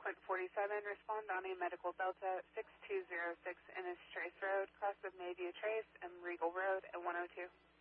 10.47, respond on a medical Delta 6206 Ennis Trace Road, cross of Mayview Trace and Regal Road at 102.